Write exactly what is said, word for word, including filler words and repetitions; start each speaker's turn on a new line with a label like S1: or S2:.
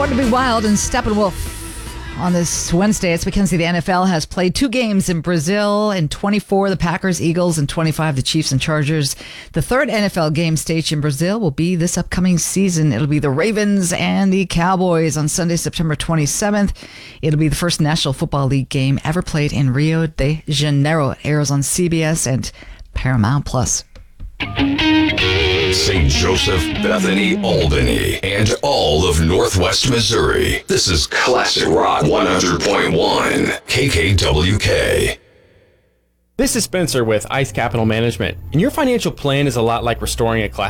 S1: Born to be Wild and Steppenwolf. On this Wednesday, it's Mackenzie. The N F L has played two games in Brazil. In twenty-four, the Packers, Eagles, and twenty-five, the Chiefs and Chargers. The third N F L game staged in Brazil will be this upcoming season. It'll be the Ravens and the Cowboys on Sunday, September twenty-seventh. It'll be the first National Football League game ever played in Rio de Janeiro. It airs on C B S and Paramount Plus.
S2: Saint Joseph, Bethany, Albany, and all of Northwest Missouri. This is Classic Rock one hundred point one, K K W K.
S3: This is Spencer with Ice Capital Management, and your financial plan is a lot like restoring a classic